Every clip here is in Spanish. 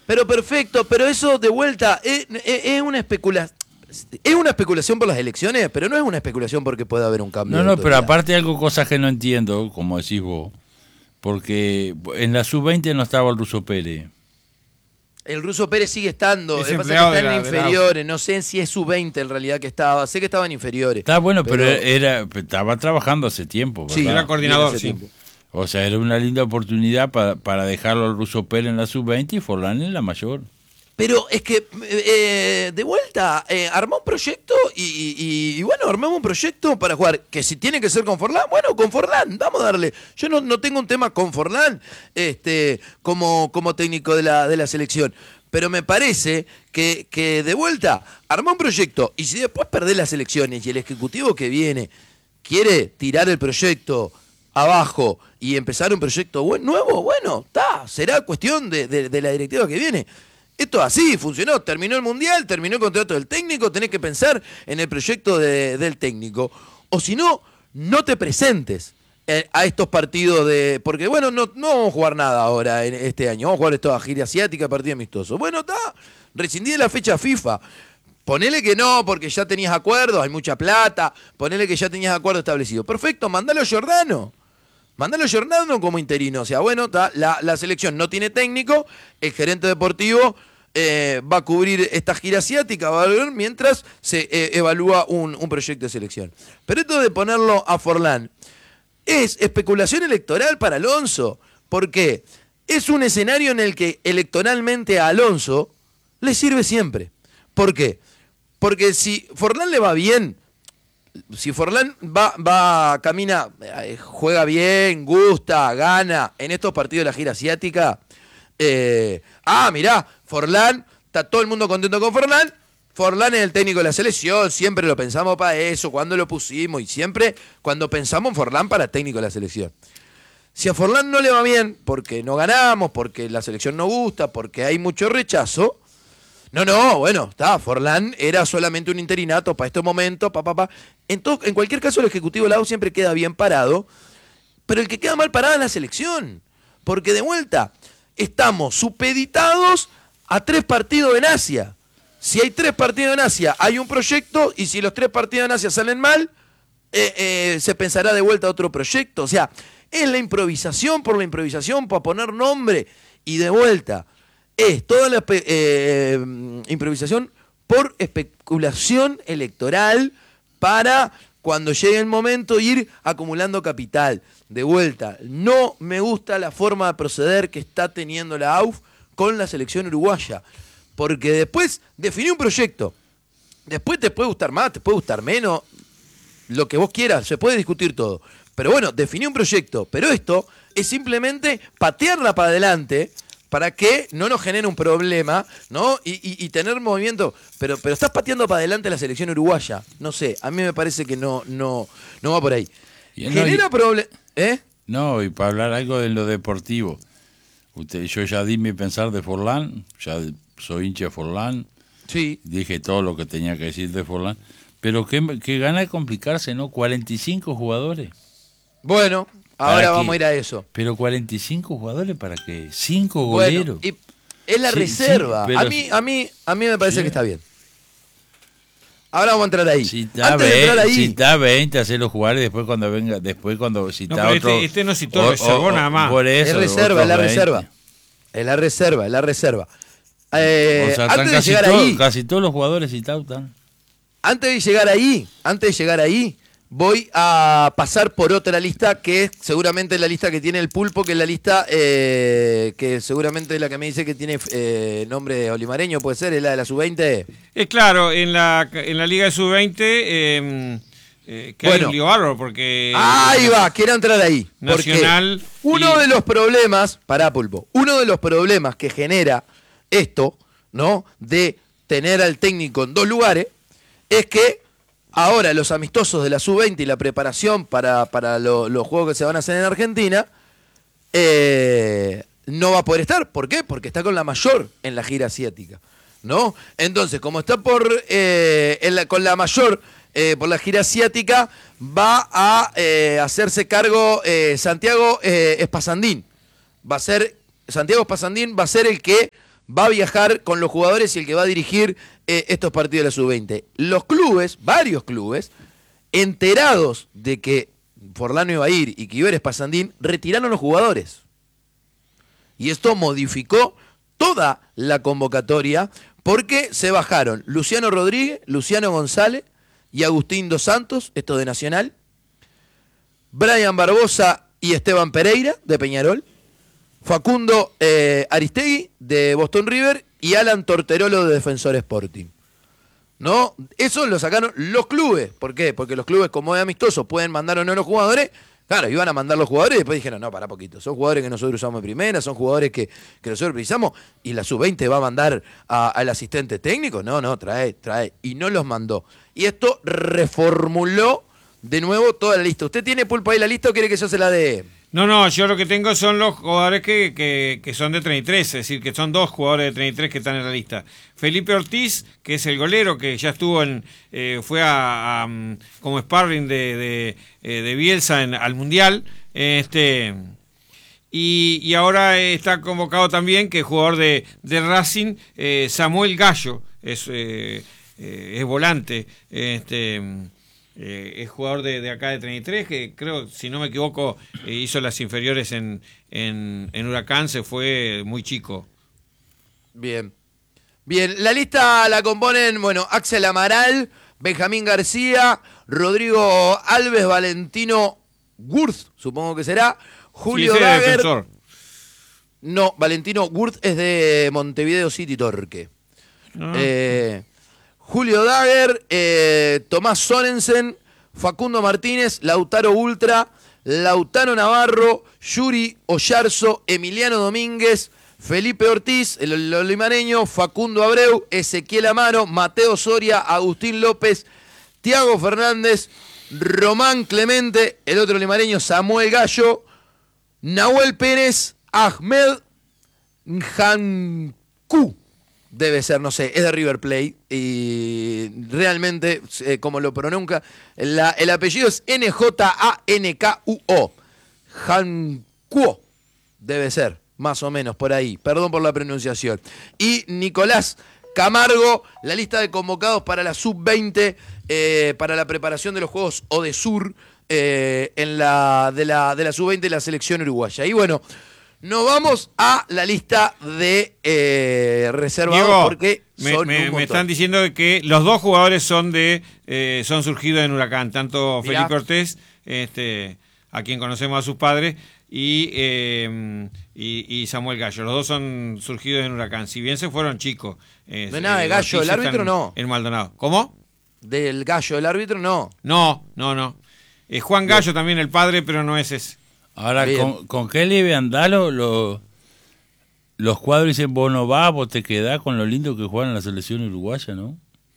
Pero perfecto, pero eso de vuelta es una especulación. Es una especulación por las elecciones, pero no es una especulación porque pueda haber un cambio. No, pero aparte algo, cosas que no entiendo, como decís vos, porque en la sub-20 no estaba el Ruso Pérez. El Ruso Pérez sigue estando, lo que pasa es que está en inferiores, no sé si es sub-20 en realidad que estaba, sé que estaba en inferiores. Está bueno, pero estaba trabajando hace tiempo, ¿verdad? Sí, era coordinador, sí. O sea, era una linda oportunidad para dejarlo al Ruso Pérez en la sub-20 y Forlán en la mayor. Pero es que, de vuelta, armó un proyecto y bueno, armamos un proyecto para jugar. Que si tiene que ser con Forlán, bueno, con Forlán, vamos a darle. Yo no tengo un tema con Forlán como técnico de la selección. Pero me parece que de vuelta, armó un proyecto y si después perdés las elecciones y el ejecutivo que viene quiere tirar el proyecto abajo y empezar un proyecto nuevo, bueno, será cuestión de la directiva que viene. Esto así funcionó, terminó el Mundial, terminó el contrato del técnico, tenés que pensar en el proyecto del técnico. O si no, no te presentes a estos partidos porque bueno, no vamos a jugar nada ahora en este año, vamos a jugar esto a gira asiática, partido amistoso. Bueno, rescindí de la fecha FIFA. Ponele que no, porque ya tenías acuerdos, hay mucha plata, ponele que ya tenías acuerdos establecidos. Perfecto, mandalo a Giordano. Mandalo a Giordano como interino. O sea, bueno, la selección no tiene técnico, el gerente deportivo va a cubrir esta gira asiática, va a ver mientras se evalúa un proyecto de selección. Pero esto de ponerlo a Forlán es especulación electoral para Alonso, porque es un escenario en el que electoralmente a Alonso le sirve siempre. ¿Por qué? Porque si Forlán le va bien, si Forlán camina, juega bien, gusta, gana en estos partidos de la gira asiática, mirá, Forlán, está todo el mundo contento con Forlán. Forlán es el técnico de la selección, siempre lo pensamos para eso, cuando lo pusimos, y siempre cuando pensamos en Forlán para técnico de la selección. Si a Forlán no le va bien, porque no ganamos, porque la selección no gusta, porque hay mucho rechazo, Forlán era solamente un interinato para este momento, En cualquier caso, el ejecutivo Lau siempre queda bien parado, pero el que queda mal parado es la selección, porque de vuelta estamos supeditados a 3 partidos en Asia. Si hay 3 partidos en Asia, hay un proyecto, y si los 3 partidos en Asia salen mal, se pensará de vuelta otro proyecto. O sea, es la improvisación por la improvisación, para poner nombre, y de vuelta es toda la improvisación por especulación electoral para cuando llegue el momento ir acumulando capital. De vuelta, no me gusta la forma de proceder que está teniendo la AUF con la selección uruguaya, porque después definí un proyecto, después te puede gustar más, te puede gustar menos, lo que vos quieras, se puede discutir todo, pero bueno, definí un proyecto, pero esto es simplemente patearla para adelante para que no nos genere un problema, ¿no? Y tener movimiento. Pero estás pateando para adelante la selección uruguaya. No sé, a mí me parece que no va por ahí. Genera problemas. No, y para hablar algo de lo deportivo. Yo ya di mi pensar de Forlán, ya soy hincha de Forlán. Sí. Dije todo lo que tenía que decir de Forlán. Pero qué gana de complicarse, ¿no? 45 jugadores. Bueno, ahora vamos a ir a eso. Pero 45 jugadores, ¿para qué? 5 goleros. Bueno, es la reserva. Sí, a mí me parece que está bien. Ahora vamos a entrar ahí. Si está 20, hacerlo jugar y después cuando venga, si está otro... Este no citó, reservó nada más. Por eso, es reserva. Es la reserva. O sea, antes de llegar ahí, casi todos los jugadores citados están. Antes de llegar ahí, voy a pasar por otra lista que es seguramente la lista que tiene el Pulpo, que es la lista que seguramente es la que me dice que tiene nombre olimareño, puede ser, es la de la sub-20. Claro, en la Liga de sub-20 hay un lío bárbaro porque... Ahí va, quiero entrar ahí. Nacional... Uno de los problemas, pará Pulpo, uno de los problemas que genera esto, ¿no? De tener al técnico en 2 lugares, es que ahora los amistosos de la sub-20 y la preparación para los juegos que se van a hacer en Argentina, no va a poder estar. ¿Por qué? Porque está con la mayor en la gira asiática, ¿no? Entonces, como está con la mayor por la gira asiática, va a hacerse cargo Santiago Espasandín. Santiago Espasandín va a ser el que va a viajar con los jugadores y el que va a dirigir estos partidos de la sub-20. Los clubes, varios clubes, enterados de que Forlán iba a ir y que Iberes Pasandín, retiraron los jugadores. Y esto modificó toda la convocatoria porque se bajaron Luciano Rodríguez, Luciano González y Agustín Dos Santos, esto de Nacional, Brian Barbosa y Esteban Pereira, de Peñarol, Facundo Aristegui, de Boston River, y Alan Torterolo, de Defensor Sporting. ¿No? Eso lo sacaron los clubes. ¿Por qué? Porque los clubes, como es amistoso, pueden mandar o no los jugadores. Claro, iban a mandar los jugadores y después dijeron, no, pará poquito. Son jugadores que nosotros usamos en primera, son jugadores que nosotros precisamos, y la sub-20 va a mandar al asistente técnico. No, trae. Y no los mandó. Y esto reformuló de nuevo toda la lista. ¿Usted tiene, Pulpo, ahí la lista o quiere que yo se la dé? No, yo lo que tengo son los jugadores que son de 33, es decir, que son 2 jugadores de 33 que están en la lista. Felipe Ortiz, que es el golero, que ya estuvo fue como sparring de Bielsa al Mundial, y ahora está convocado también, que es jugador de Racing, Samuel Gallo, es volante, es jugador de acá de 33, que creo, si no me equivoco, hizo las inferiores en Huracán, se fue muy chico. Bien, la lista la componen, bueno, Axel Amaral, Benjamín García, Rodrigo Alves, Valentino Gurth, supongo que será, Julio Daguer. Defensor. No, Valentino Gurth es de Montevideo City Torque. No. Julio Daguer, Tomás Sorensen, Facundo Martínez, Lautaro Ultra, Lautaro Navarro, Yuri Oyarzo, Emiliano Domínguez, Felipe Ortiz, el limareño, Facundo Abreu, Ezequiel Amaro, Mateo Soria, Agustín López, Tiago Fernández, Román Clemente, el otro limareño, Samuel Gallo, Nahuel Pérez, Ahmed Njankú. Debe ser, no sé, es de River Plate y realmente, como lo pronuncia, el apellido es Njankuo. Jankuo, debe ser, más o menos, por ahí. Perdón por la pronunciación. Y Nicolás Camargo, la lista de convocados para la sub-20, para la preparación de los Juegos ODESUR, de la sub-20 de la selección uruguaya. Y bueno, nos vamos a la lista de reservados. Diego, porque me están diciendo que los 2 jugadores son surgidos en Huracán, tanto Mirá. Felipe Ortiz, a quien conocemos a sus padres, y Samuel Gallo. Los 2 son surgidos en Huracán, si bien se fueron chicos. No es nada de Gallo, el árbitro no. En Maldonado. ¿Cómo? Del Gallo, el árbitro no. No. Es Juan Gallo también el padre, pero no es ese. Ahora, ¿con qué le andar los cuadros? Dicen, vos no vas, vos te quedás con lo lindo que juegan en la selección uruguaya, ¿no?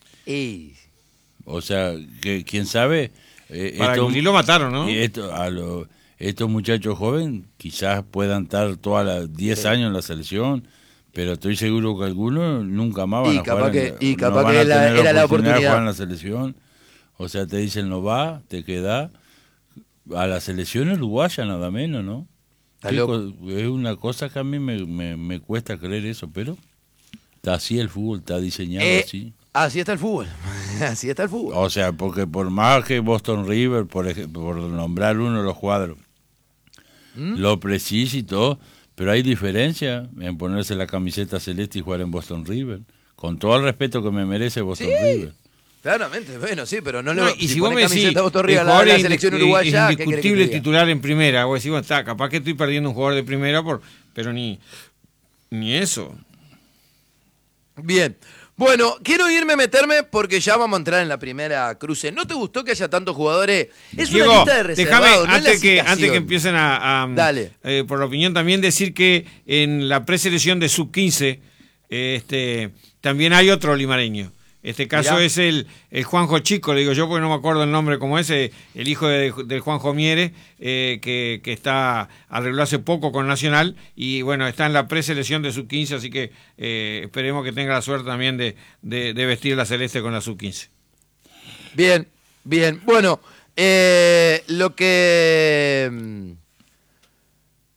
O sea, que quién sabe. Y lo mataron, ¿no? Estos muchachos jóvenes quizás puedan estar todas las 10 años en la selección, pero estoy seguro que algunos nunca más van a jugar. Capaz que era la oportunidad de jugar en la selección. O sea, te dicen, no vas, te quedás. A la selección uruguaya nada menos, ¿no? Es una cosa que a mí me cuesta creer eso, pero está así el fútbol, está diseñado así. Así está el fútbol, así está el fútbol. O sea, porque por más que Boston River, por nombrar uno de los cuadros, lo precisa y todo, pero hay diferencia en ponerse la camiseta celeste y jugar en Boston River, con todo el respeto que me merece Boston River. Claramente, bueno, sí, pero no y si vos me decís, la selección uruguaya, es indiscutible titular en primera, vos decís, bueno, está, capaz que estoy perdiendo un jugador de primera, pero ni eso. Bien, bueno, quiero meterme porque ya vamos a entrar en la primera cruce. ¿No te gustó que haya tantos jugadores? Es Diego, una lista de reservados, déjame, antes que empiecen Dale. Por la opinión, también decir que en la preselección de sub-15 también hay otro limareño. Este caso Mirá. Es el Juanjo Chico, le digo yo porque no me acuerdo el nombre como es, el hijo del Juanjo Mieres, que arregló hace poco con Nacional y bueno, está en la preselección de sub-15, así que esperemos que tenga la suerte también de vestir la celeste con la sub-15. Bien,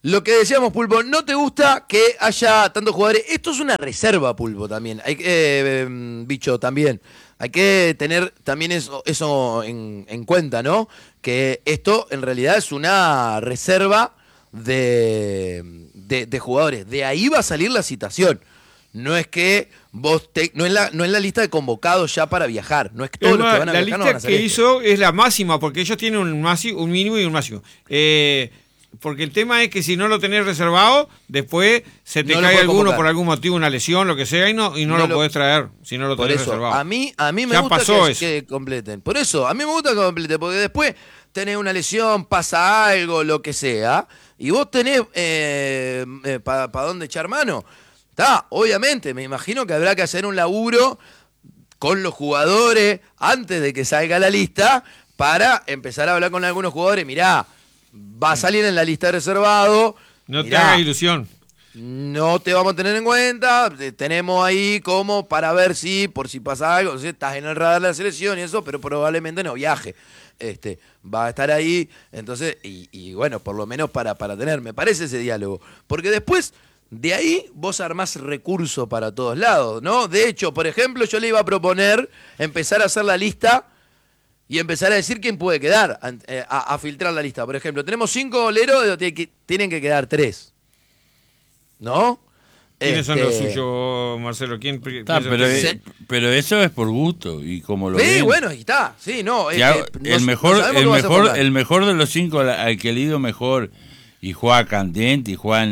Lo que decíamos, Pulpo, no te gusta que haya tantos jugadores. Esto es una reserva, Pulpo, también. Hay Bicho, también. Hay que tener también eso en cuenta, ¿no? Que esto en realidad es una reserva de jugadores. De ahí va a salir la citación. No es que no es la lista de convocados ya para viajar. No es que todos los que van a la viajar lista no van a hacer que esto. hizo es la máxima, porque ellos tienen un mínimo y un máximo. Porque el tema es que si no lo tenés reservado, después se te No lo cae podés alguno convocar. por algún motivo, una lesión, lo que sea, y no lo podés traer si no lo Por tenés eso, reservado. a mí me Ya gusta pasó eso. que completen. Por eso, a mí me gusta que completen, porque después tenés una lesión, pasa algo, lo que sea, y vos tenés para dónde echar mano. Obviamente, me imagino que habrá que hacer un laburo con los jugadores antes de que salga la lista para empezar a hablar con algunos jugadores. Mirá, va a salir en la lista de reservado. No mirá, te hagas ilusión. no te vamos a tener en cuenta, tenemos ahí como para ver si, por si pasa algo, si estás en el radar de la selección y eso, pero probablemente no viaje. Va a estar ahí, entonces, y bueno, por lo menos para tener, me parece ese diálogo. Porque después, de ahí, vos armás recursos para todos lados, ¿no? De hecho, por ejemplo, yo le iba a proponer empezar a hacer la lista y empezar a decir quién puede quedar, a filtrar la lista. Por ejemplo, tenemos 5 goleros, tienen que quedar 3. ¿No? ¿Quiénes son los suyos, Marcelo? ¿Quién Está, piensa que- pero eso es por gusto y como lo Sí, ven. bueno, y está. Sí, no. El mejor de los 5 al que le ha ido mejor y juega candente y juega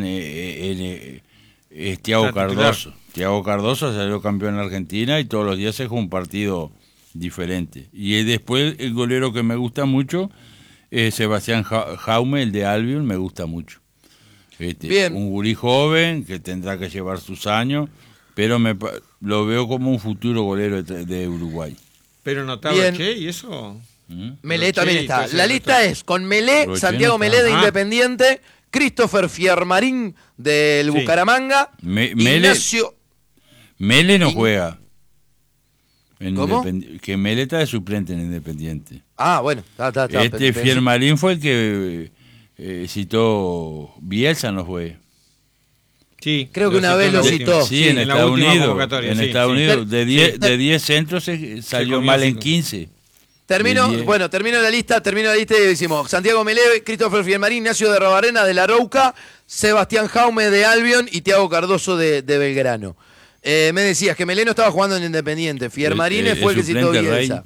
es Thiago Está titular. Cardoso. Thiago Cardoso salió campeón en Argentina y todos los días se juega un partido diferente. Y después el golero que me gusta mucho es Sebastián Jaume, el de Albion, me gusta mucho. Bien. Un gurí joven que tendrá que llevar sus años, pero lo veo como un futuro golero de Uruguay. Pero notaba Bien. Che y eso. Melé Roche también y está. todo eso La no lista está. es con Melé, Roche Santiago no está. Melé de Ah. Independiente, Christopher Fiermarín del Sí. Bucaramanga, Ignacio... Mele no juega. ¿Cómo? Que Mele está de suplente en Independiente. Ah, bueno, está. Fiermarín fue el que citó Bielsa, no fue. Sí, Creo que una citó vez en la lo última. citó. Sí, en en la Estados última Unidos. convocatoria, En sí, Estados sí. Unidos, de Sí. 10 centros salió comió mal en 5. 15. Termino Bien. la lista y decimos Santiago Melé, Christopher Fiermarín, Ignacio de Rabarrena de La Rouca, Sebastián Jaume de Albion y Thiago Cardoso de Belgrano. Me decías que Melé no estaba jugando en Independiente, Fiermarín fue el que citó suplente Bielsa.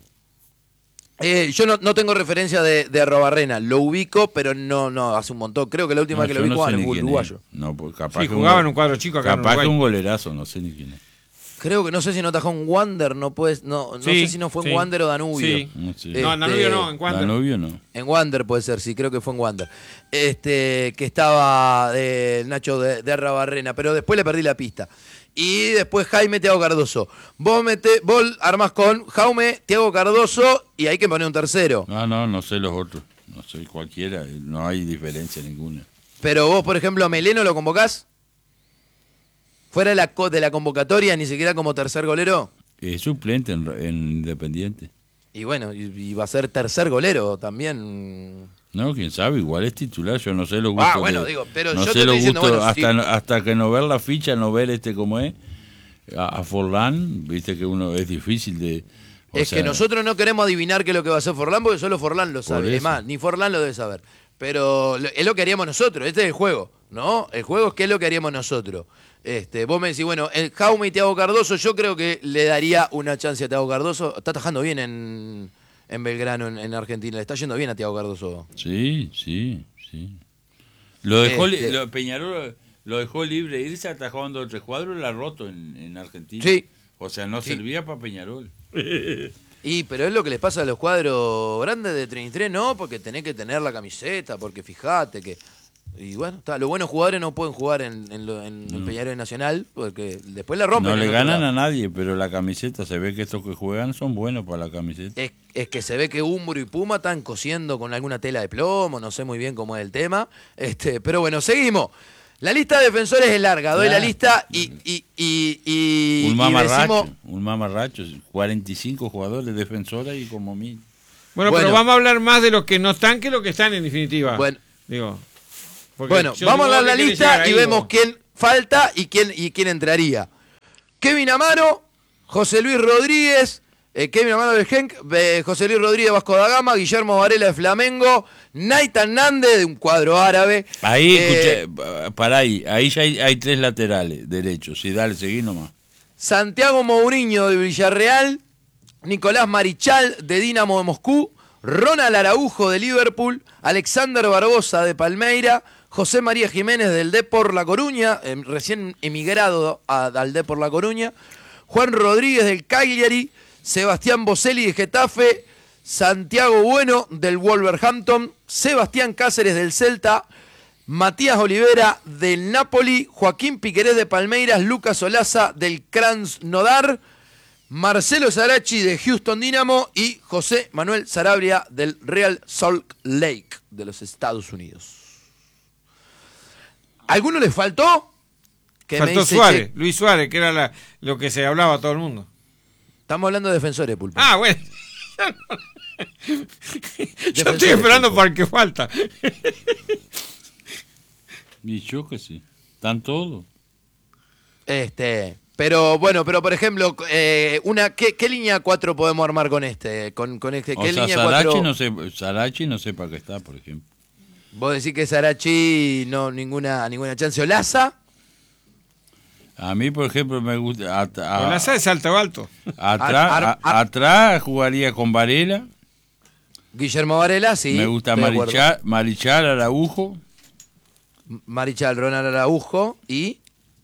Yo no tengo referencia de Rabarrena, lo ubico, pero no hace un montón. Creo que la última que lo vi jugaba en el uruguayo. No, pues capaz Sí, que jugaba en un cuadro chico acá en capaz que Uruguay. un golerazo, no sé ni quién es. Creo que no sé si no atajó en Wander, no Sí, sé si no fue en sí. Wander o Danubio. Sí. No sé. No, en Danubio no, en Wander. Danubio no. En Wander puede ser, sí, creo que fue en Wander. Que estaba Nacho de Rabarrena, pero después le perdí la pista. Y después Jaime, Thiago Cardoso. Vos armás con Jaume, Thiago Cardoso y hay que poner un tercero. No sé los otros. No sé cualquiera, no hay diferencia ninguna. Pero vos, por ejemplo, a Meleno lo convocás. Fuera de la convocatoria, ni siquiera como tercer golero. Es suplente en Independiente. Y bueno, y va a ser tercer golero también. No, quién sabe, igual es titular, yo no sé los gustos. Bueno, digo, pero no yo sé te los estoy diciendo, gustos, bueno, hasta que no ver la ficha, no ver cómo es, a Forlán, viste que uno es difícil de... Que nosotros no queremos adivinar qué es lo que va a hacer Forlán, porque solo Forlán lo sabe. eso. Es más, ni Forlán lo debe saber. Pero es lo que haríamos nosotros, este es el juego, ¿no? El juego es qué es lo que haríamos nosotros. Vos me decís, bueno, el Jaume y Thiago Cardoso, yo creo que le daría una chance a Thiago Cardoso. Está atajando bien en Belgrano, en Argentina. Le está yendo bien a Thiago Cardoso. Sí. Lo dejó, Este- Peñarol lo dejó libre, irse atajando 3 cuadros, la roto en Argentina. Sí. O sea, no Sí. servía para Peñarol. Pero es lo que les pasa a los cuadros grandes de 33, ¿no? Porque tenés que tener la camiseta, porque fíjate que... Y bueno, los buenos jugadores no pueden jugar en Peñarol Nacional, porque después la rompen. No en le otro ganan lado. a nadie, pero la camiseta, se ve que estos que juegan son buenos para la camiseta. Es que se ve que Umbro y Puma están cosiendo con alguna tela de plomo, no sé muy bien cómo es el tema. Pero bueno, seguimos. La lista de defensores es larga, doy la lista y Un decimos... mamarracho, 45 jugadores defensores y como 1000. Bueno, Bueno. pero vamos a hablar más de los que no están que los que están en definitiva. Bueno. Digo, Porque Bueno, yo vamos a supongo dar que la quiere lista llegar ahí, y vemos vos. quién falta y quién entraría. Kevin Amaro, José Luis Rodríguez, Kevin Amaro de Genk, José Luis Rodríguez Vasco da Gama, Guillermo Varela de Flamengo, Naitan Nández de un cuadro árabe. Ahí, escuché, para ahí ya hay 3 laterales derechos. Sí, dale, seguí nomás. Santiago Mourinho de Villarreal, Nicolás Marichal de Dinamo de Moscú, Ronald Araujo de Liverpool, Alexander Barbosa de Palmeira, José María Jiménez del Depor La Coruña, recién emigrado al Depor La Coruña, Juan Rodríguez del Cagliari, Sebastián Boselli de Getafe, Santiago Bueno del Wolverhampton, Sebastián Cáceres del Celta, Matías Olivera del Napoli, Joaquín Piquerés de Palmeiras, Lucas Olaza del Krasnodar, Marcelo Sarachi de Houston Dynamo y José Manuel Sarabria del Real Salt Lake de los Estados Unidos. ¿Alguno les faltó? Que me Faltó dice, Suárez, che, Luis Suárez, que era lo que se hablaba a todo el mundo. estamos hablando de defensores, Pulpo. Ah, bueno. Yo Defensores, estoy esperando Pulpo. para el que falta. Y yo que sí. Están todos. Pero bueno, pero por ejemplo, ¿qué línea 4 podemos armar con este? Con este, O ¿qué sea, línea 4? Sarachi no sé para qué está, por ejemplo. Vos decís que Sarachi no ninguna chance. Olaza, A mí, por ejemplo, me gusta... Olaza es alto alto. Atrás jugaría con Varela. Guillermo Varela, sí. Me gusta estoy de acuerdo. Marichal, Araujo. Marichal, Ronald Araujo y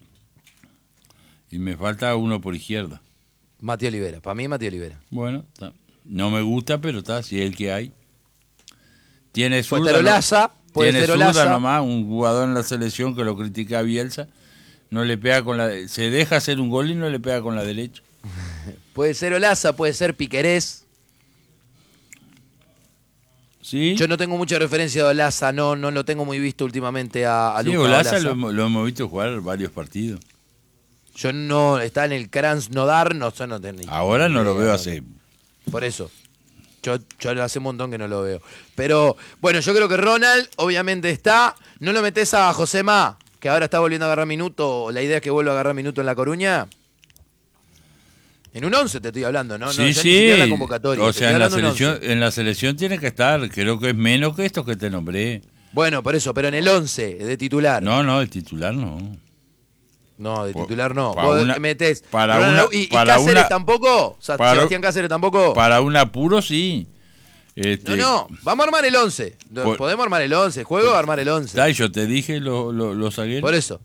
Y me falta uno por izquierda. Mati Olivera. Para mí, Mati Olivera. Bueno, está. No me gusta, pero está, si es el que hay. Tiene Puede zurda, ser Olaza, puede tiene ser zurda Olaza. nomás, un jugador en la selección que lo critica a Bielsa. No le pega con la... Se deja hacer un gol y no le pega con la derecha. Puede ser Olaza, puede ser Piquerés. ¿Sí? Yo no tengo mucha referencia de Olaza, no lo tengo muy visto últimamente a Sí, Lucas Olaza Olaza. lo hemos visto jugar varios partidos. Yo no, está en el Krasnodar, no tengo ni Ahora no lo idea. veo hace... Por eso. Yo hace un montón que no lo veo. Pero, bueno, yo creo que Ronald, obviamente está. ¿No lo metés a Josema, que ahora está volviendo a agarrar minuto? La idea es que vuelva a agarrar minuto en La Coruña. En un 11 te estoy hablando, ¿no? Sí, no, ya sí. ni siquiera la convocatoria. O te sea, estoy en la, hablando de un selección, 11. en la selección tiene que estar. Creo que es menos que estos que te nombré. Bueno, por eso, pero en el 11 de titular. No, el titular no. No, de Por- titular no. para Vos una- metés. para Ronald- una- ¿Y para Cáceres una- tampoco? O sea, para- Sebastián Cáceres tampoco. Para un apuro, sí. No, vamos a armar el 11. Por- Podemos armar el 11. Juego a armar el 11. Está, yo te dije los zagueros. Por eso.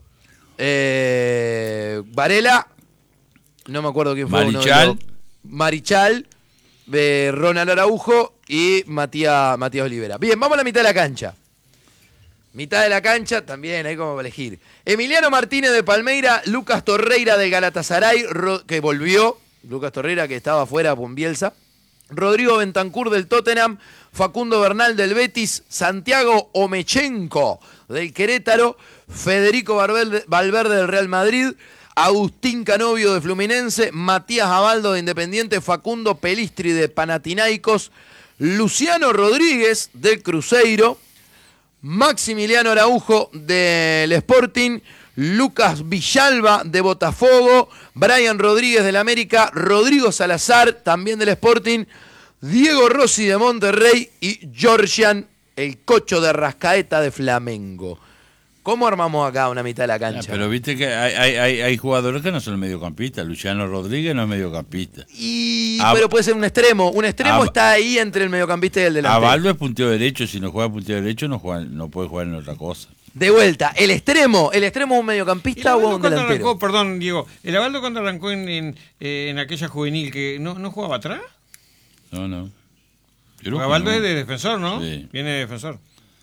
Varela, no me acuerdo quién fue. Marichal. Marichal, Ronald Araujo y Matías Olivera. Bien, vamos a la mitad de la cancha. Mitad de la cancha, también hay como para elegir. Emiliano Martínez de Palmeira, Lucas Torreira del Galatasaray, que volvió. Lucas Torreira que estaba afuera con Bielsa. Rodrigo Bentancur del Tottenham, Facundo Bernal del Betis, Santiago Omechenko del Querétaro, Federico Valverde del Real Madrid, Agustín Canovio de Fluminense, Matías Abaldo de Independiente, Facundo Pelistri de Panathinaikos, Luciano Rodríguez del Cruzeiro, Maximiliano Araujo del Sporting, Lucas Villalba de Botafogo, Brian Rodríguez del América, Rodrigo Salazar también del Sporting, Diego Rossi de Monterrey y Georgian, el Cocho de Rascaeta de Flamengo. ¿Cómo armamos acá una mitad de la cancha? Pero viste que hay jugadores que no son mediocampistas. Luciano Rodríguez no es mediocampista. Pero puede ser un extremo. Un extremo está ahí entre el mediocampista y el delantero. Abaldo es puntero derecho. Si no juega puntero derecho, no puede jugar en otra cosa. De vuelta, el extremo es un mediocampista o un delantero. Arrancó, perdón, Diego, ¿el Abaldo cuando arrancó en aquella juvenil que no jugaba atrás? No. Porque Abaldo es de defensor, ¿no? Sí. Viene de defensor.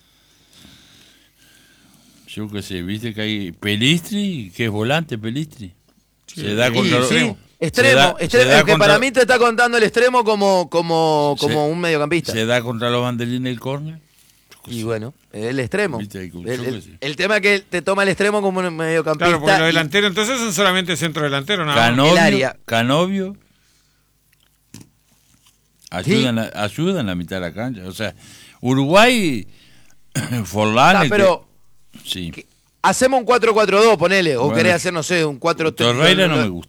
Yo qué sé, viste que hay Pelistri, que es volante Pelistri. Sí, Se da sí, contra sí. Extremo, se da que contra- para mí te está contando el extremo como Se- un mediocampista. Se da contra los banderines el córner. Y bueno, el extremo. Viste, yo El, qué el- sé. el tema es que te toma el extremo como un mediocampista. Claro, porque los y- delanteros entonces son solamente centro delantero, nada más. el área. Canovio ayudan a la mitad de la cancha. O sea, Uruguay, Forlán, Ah, pero Sí. Hacemos un 4-4-2, ponele, o Bueno, querés hacer, no sé, un 4-3. Torreira no me gusta.